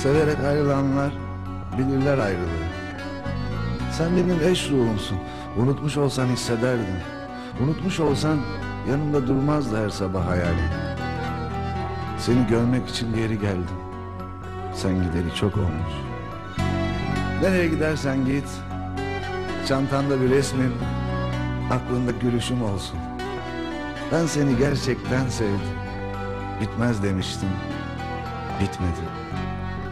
Severek ayrılanlar bilirler ayrılığı. Sen benim eş ruhumsun. Unutmuş olsan hissederdin. Unutmuş olsan yanımda durmazdı her sabah hayalim. Seni görmek için geri geldim. Sen gideri çok olmuş. Nereye gidersen git, çantanda bir resmin, aklında gülüşüm olsun. Ben seni gerçekten sevdim. Bitmez demiştim, bitmedi.